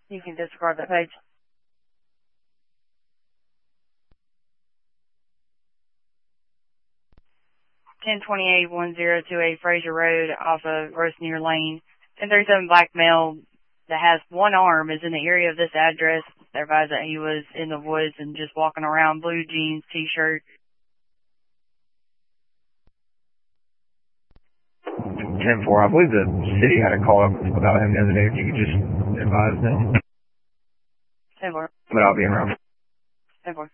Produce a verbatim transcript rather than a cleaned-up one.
You can disregard that page. ten twenty-eight one zero two eight Fraser Road off of Rosenier Lane. ten thirty-seven black male that has one arm is in the area of this address. They advised that he was in the woods and just walking around, blue jeans, t-shirt. ten four, I believe the city had a call about him the other day. If you could just advise them. ten four. But I'll be around. ten four.